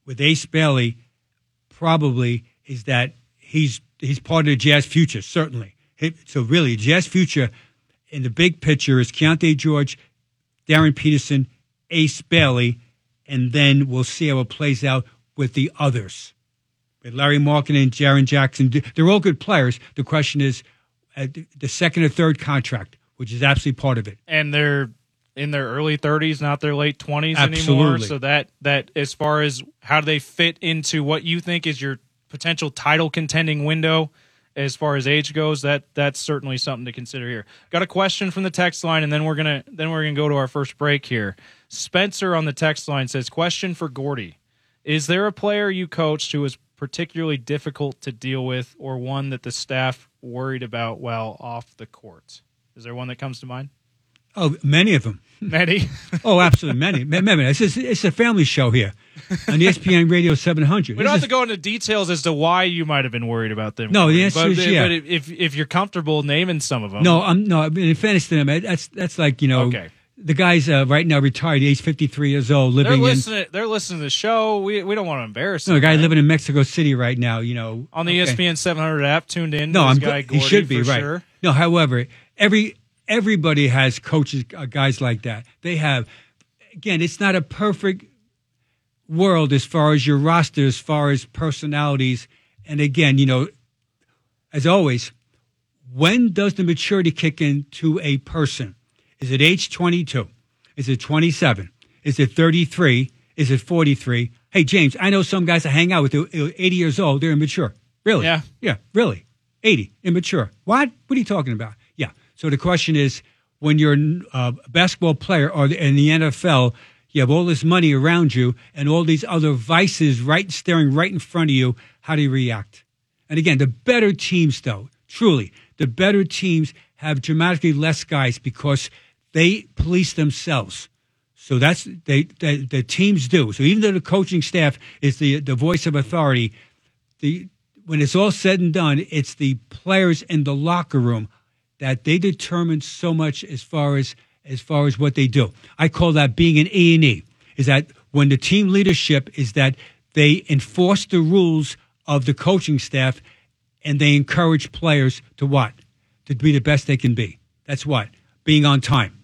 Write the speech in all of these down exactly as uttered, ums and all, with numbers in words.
with Ace Bailey probably is that he's he's part of the Jazz future, certainly. So really, Jazz future in the big picture is Keontae George, Darren Peterson, Ace Bailey, and then we'll see how it plays out with the others. With Larry Markkinen and Jaren Jackson, they're all good players. The question is uh, the second or third contract, which is absolutely part of it. And they're in their early thirties, not their late twenties Absolutely. anymore. So that, that as far as how do they fit into what you think is your potential title contending window as far as age goes, that that's certainly something to consider here. Got a question from the text line, and then we're gonna then we're gonna go to our first break here. Spencer on the text line says, question for Gordy. Is there a player you coached who was particularly difficult to deal with or one that the staff worried about while off the court? Is there one that comes to mind? Oh, many of them. Many? Oh, absolutely, many. Remember, it's, just, it's a family show here on E S P N Radio seven hundred. We don't have to go into details as to why you might have been worried about them. No, the answer but, is yeah. But if if you're comfortable naming some of them. No, I'm no. In fairness to them, that's that's like you know, okay. The guy's uh, right now retired. He's fifty-three years old, living they're in. Listening, they're listening to the show. We we don't want to embarrass No, them. the guy right? living in Mexico City right now. You know, on the okay. E S P N seven hundred app, tuned in. No, I'm. Guy He Gordy, should be for right. Sure. No, however, every everybody has coaches, uh, guys like that. They have. Again, it's not a perfect world as far as your roster, as far as personalities. And again, you know, as always, when does the maturity kick in to a person? Is it age twenty-two? Is it twenty-seven? Is it thirty-three? Is it forty-three? Hey, James, I know some guys I hang out with, they're eighty years old, they're immature. Really? Yeah. Yeah, really. eighty, immature. What? What are you talking about? Yeah. So the question is, when you're a basketball player or in the N F L, you have all this money around you and all these other vices right staring right in front of you, how do you react? And again, the better teams, though, truly, the better teams have dramatically less guys because they police themselves. So that's they, they the teams do. So even though the coaching staff is the the voice of authority, the when it's all said and done, it's the players in the locker room that they determine so much as far as as far as what they do. I call that being an E and E. Is that when the team leadership is that they enforce the rules of the coaching staff and they encourage players to what? To be the best they can be. That's what? Being on time.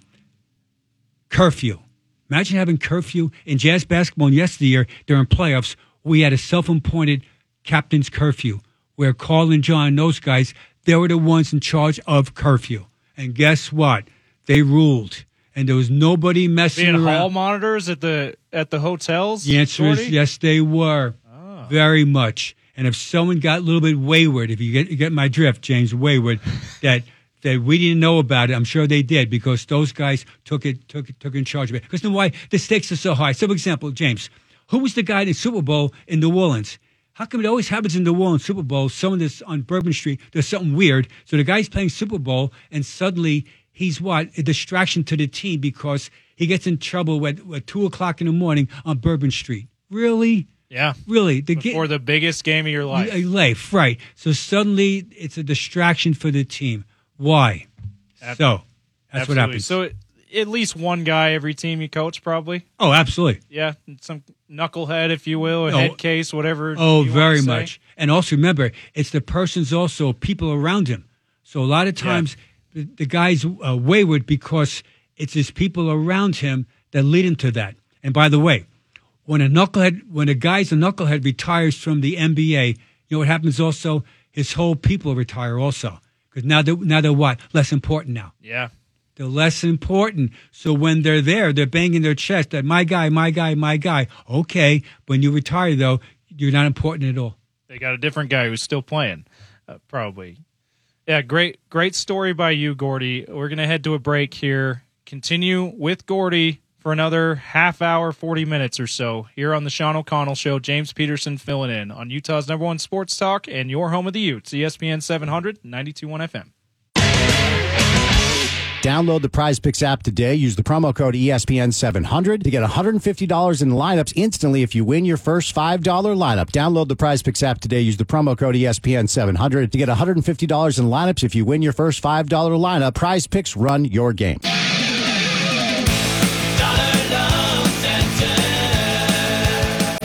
Curfew. Imagine having curfew in Jazz basketball. And yesteryear during playoffs, we had a self-appointed captain's curfew where Carl and John and those guys, they were the ones in charge of curfew. And guess what? They ruled. And there was nobody messing Being around. hall monitors at the at the hotels? The answer Gordy? is yes, they were. Oh. Very much. And if someone got a little bit wayward, if you get, you get my drift, James, wayward, that that we didn't know about it, I'm sure they did because those guys took it, took it, took in charge of it. Because you know why? The stakes are so high. So, for example, James, who was the guy in the Super Bowl in New Orleans? How come it always happens in New Orleans Super Bowl? Someone that's on Bourbon Street, there's something weird. So the guy's playing Super Bowl, and suddenly he's what? A distraction to the team because he gets in trouble at, at two o'clock in the morning on Bourbon Street. Really? Yeah. Really? The Before the biggest game of your life. Life, right. So suddenly it's a distraction for the team. Why? Ab- so that's absolutely. what happens. So it, at least one guy every team you coach, probably. Oh, absolutely. Yeah, some knucklehead, if you will, a No. head case, whatever. Oh, you very want to much. say. And also remember, it's the person's also people around him. So a lot of times the, the guy's uh, wayward because it's his people around him that lead him to that. And by the way, when a knucklehead, when a guy's a knucklehead retires from the N B A, you know what happens also? His whole people retire also. Because now they're, now they're what? Less important now. Yeah. They're less important. So when they're there, they're banging their chest that my guy, my guy, my guy. Okay. When you retire, though, you're not important at all. They got a different guy who's still playing, uh, probably. Yeah, great great story by you, Gordy. We're going to head to a break here. Continue with Gordy for another half hour, forty minutes or so here on the Sean O'Connell Show. James Peterson filling in on Utah's number one sports talk and your home of the Utes, E S P N seven hundred, ninety-two point one F M. Download the Prize Picks app today. Use the promo code E S P N seven hundred to get one hundred fifty dollars in lineups instantly if you win your first five dollar lineup. Download the Prize Picks app today. Use the promo code E S P N seven hundred to get one hundred fifty dollars in lineups if you win your first five dollar lineup. Prize Picks, run your game.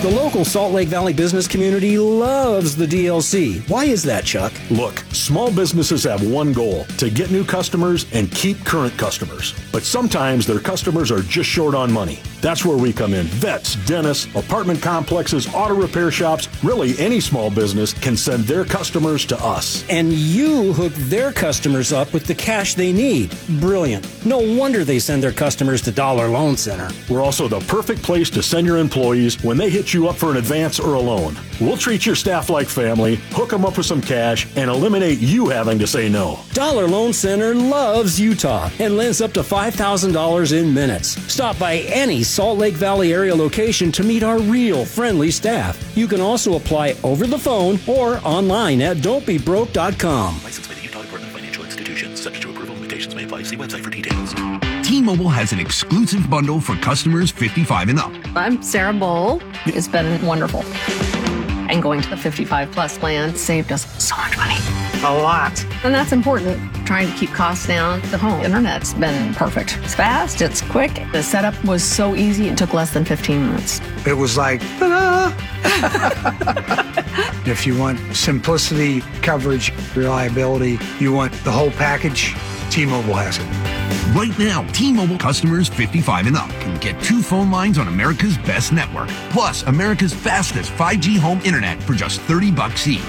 The local Salt Lake Valley business community loves the D L C. Why is that, Chuck? Look, small businesses have one goal, to get new customers and keep current customers. But sometimes their customers are just short on money. That's where we come in. Vets, dentists, apartment complexes, auto repair shops, really any small business can send their customers to us. And you hook their customers up with the cash they need. Brilliant. No wonder they send their customers to Dollar Loan Center. We're also the perfect place to send your employees when they hit you up for an advance or a loan. We'll treat your staff like family, hook them up with some cash, and eliminate you having to say no. Dollar Loan Center loves Utah and lends up to five thousand dollars in minutes. Stop by any Salt Lake Valley area location to meet our real friendly staff. You can also apply over the phone or online at don't be broke dot com. Licensed by the Utah Department of Financial Institutions. Subject to approval, limitations may apply. See website for details. T-Mobile has an exclusive bundle for customers fifty-five and up. I'm Sarah Bowl. It's been wonderful. And going to the fifty-five plus plan saved us so much money. A lot. And that's important. Trying to keep costs down. The home internet's been perfect. It's fast, it's quick. The setup was so easy, it took less than fifteen minutes. It was like, ta-da! If you want simplicity, coverage, reliability, you want the whole package, T-Mobile has it. Right now, T-Mobile customers fifty-five and up can get two phone lines on America's best network, plus America's fastest five G home internet for just thirty bucks each.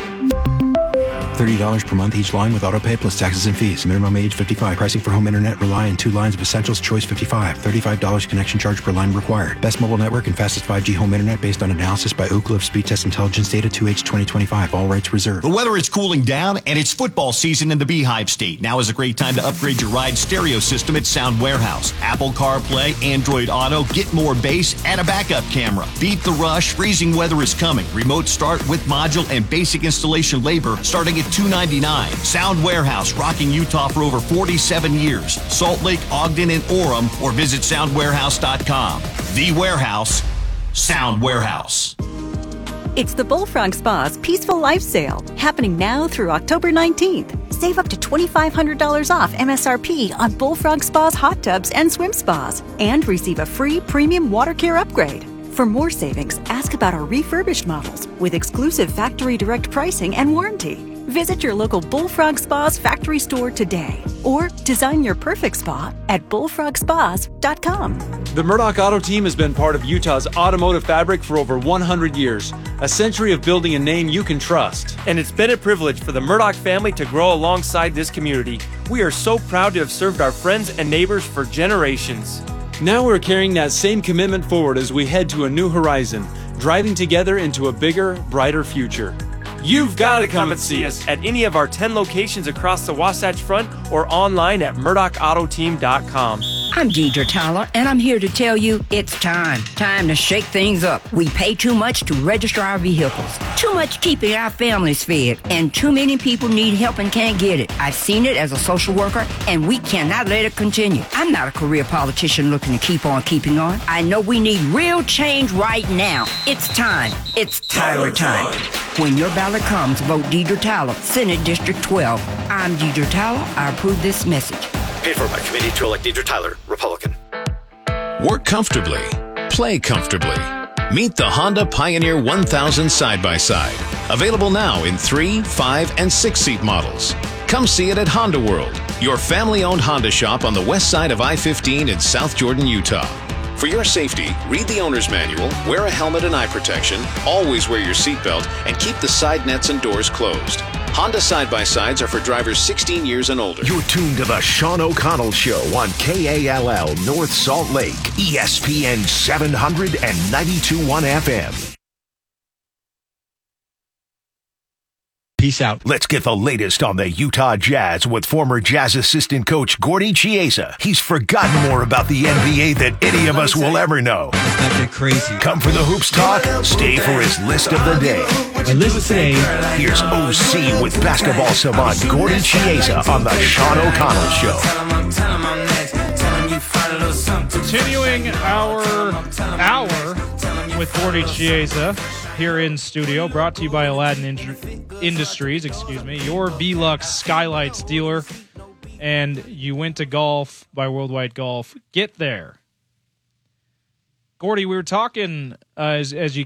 thirty dollars per month each line with autopay plus taxes and fees. Minimum age fifty-five. Pricing for home internet rely on two lines of Essentials Choice fifty-five. thirty-five dollars connection charge per line required. Best mobile network and fastest five G home internet based on analysis by Ookla of Speed Test Intelligence Data two H twenty twenty-five. All rights reserved. The weather is cooling down and it's football season in the Beehive State. Now is a great time to upgrade your ride stereo system at Sound Warehouse. Apple CarPlay, Android Auto, get more bass, and a backup camera. Beat the rush. Freezing weather is coming. Remote start with module and basic installation labor starting at two hundred ninety-nine dollars. Sound Warehouse, rocking Utah for over forty-seven years. Salt Lake, Ogden, and Orem, or visit sound warehouse dot com. The Warehouse, Sound Warehouse. It's the Bullfrog Spa's Peaceful Life Sale, happening now through October nineteenth. Save up to twenty-five hundred dollars off M S R P on Bullfrog Spa's hot tubs and swim spas, and receive a free premium water care upgrade. For more savings, ask about our refurbished models with exclusive factory direct pricing and warranty. Visit your local Bullfrog Spa's factory store today, or design your perfect spa at bullfrog spas dot com. The Murdoch Auto Team has been part of Utah's automotive fabric for over one hundred years, a century of building a name you can trust. And it's been a privilege for the Murdoch family to grow alongside this community. We are so proud to have served our friends and neighbors for generations. Now we're carrying that same commitment forward as we head to a new horizon, driving together into a bigger, brighter future. You've got to come and see us at any of our ten locations across the Wasatch Front or online at murdoch auto team dot com. I'm Deidre Tyler, and I'm here to tell you it's time. Time to shake things up. We pay too much to register our vehicles, too much keeping our families fed, and too many people need help and can't get it. I've seen it as a social worker, and we cannot let it continue. I'm not a career politician looking to keep on keeping on. I know we need real change right now. It's time. It's Tyler time. When your ballot comes, vote Deidre Tyler, Senate District twelve. I'm Deidre Tyler. I approve this message. Paid for by committee to elect Deidre Tyler, Republican. Work comfortably. Play comfortably. Meet the Honda Pioneer one thousand side-by-side. Available now in three, five, and six-seat models. Come see it at Honda World, your family-owned Honda shop on the west side of I fifteen in South Jordan, Utah. For your safety, read the owner's manual, wear a helmet and eye protection, always wear your seatbelt, and keep the side nets and doors closed. Honda side-by-sides are for drivers sixteen years and older. You're tuned to the Sean O'Connell Show on K A L L North Salt Lake, E S P N seven hundred and ninety-two point one F M. Peace out. Let's get the latest on the Utah Jazz with former Jazz assistant coach Gordy Chiesa. He's forgotten more about the N B A than any of us will ever know. Let's not get crazy. Come for the hoops talk, stay for his list of the day. And let's say, here's O C with basketball savant Gordy Chiesa on the Sean O'Connell Show. Continuing our hour with Gordy Chiesa here in studio, brought to you by Aladdin In- Industries, excuse me, your V-Lux Skylights dealer. And you went to golf by Worldwide Golf. Get there. Gordy, we were talking uh, as, as you